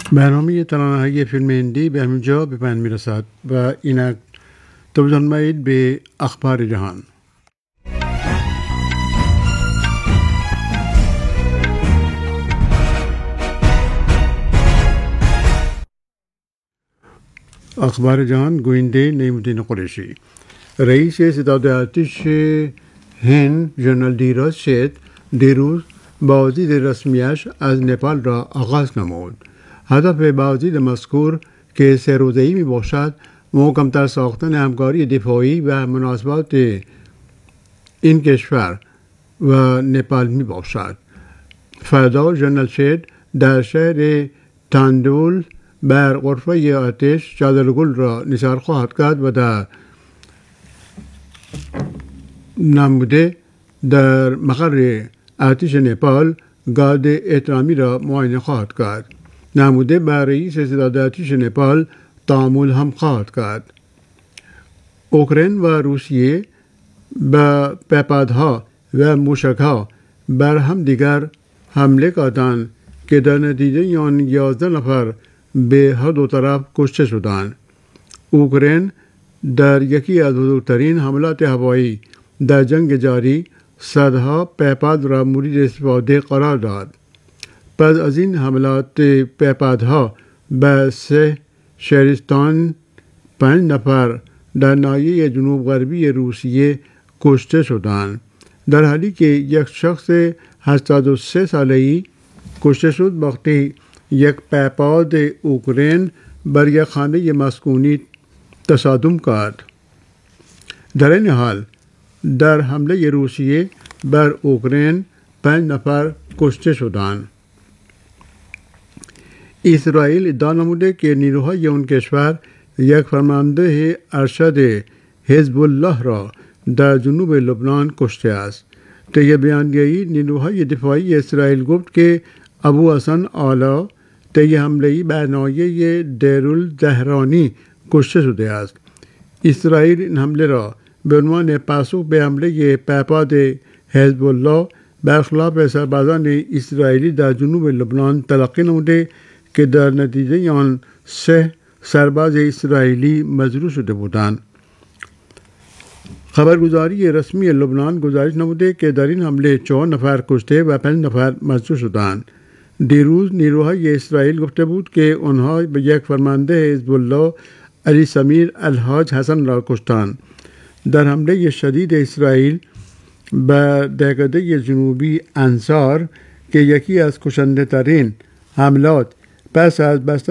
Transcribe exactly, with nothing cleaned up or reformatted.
برنامه ترانه‌های فیلم هندی به همین جا به پایان میرسد و اینک توجه نمایید به اخبار جهان. اخبار جهان گوینده نعیم‌الدین قریشی. رئیس ستاد ارتش هند ژنرال دیراز شید دیروز بازدید رسمیش از نپال را آغاز نمود. هدف بازدید مذکور که سه روزه‌ای می باشد محکم‌تر ساختن همکاری دفاعی و مناسبات این کشور و نپال می باشد. فردا ژنرال شید در شهر تاندول بر غرفه آتش چادرگل را نثار خواهد کرد و در نموده در مقر ارتش نپال گارد احترامی را معاینه خواهد کرد. نموده بر رئیس ستاد ارتش نپال تعامل هم خواهد کرد. اوکراین و روسیه با پهپادها و موشکها بر هم دیگر حمله کردند که در نتیجه آن یازده نفر به هر دو طرف کشته شدند. اوکراین در یکی از بزرگترین حملات هوایی در جنگ جاری صدها پهپاد را مورد استفاده قرار داد. پس از این حملات پهپادها به سه شهرستان پنج نفر در ناحیه جنوب غربی روسیه کشته شدند، در حالی که یک شخص هشتاد و سه ساله‌ای کشته شد وقتی یک پهپاد اوکراین بر یک خانه مسکونی تصادم کرد. در این حال در حمله روسیه بر اوکراین پنج نفر کشته شدند. اسرائیل ادعا نموده که نیروهای اون کشور یک فرمانده ارشد حزب الله را در جنوب لبنان کشته است. طی بیانیه‌ای نیروهای دفاعی اسرائیل گفت که ابو حسن آلا طی حمله‌ای بر ناحیه دیرالزهرانی کشته شده است. اسرائیل این حمله را به عنوان پاسخ به حمله پهپاد حزب الله برخلاف سربازان اسرائیلی در جنوب لبنان تلقی نموده که در نتیجه آن سه سرباز اسرائیلی مجروح شده بودند. خبرگزاری رسمی لبنان گزارش نموده که در این حمله چهار نفر کشته و پنج نفر مجروح شدند. دیروز نیروهای اسرائیل گفته بود که آنها به یک فرمانده حزب الله علی سمیر الحاج حسن را کشتند. در حمله شدید اسرائیل به دهکده جنوبی انصار که یکی از کشنده ترین حملات پس از بستن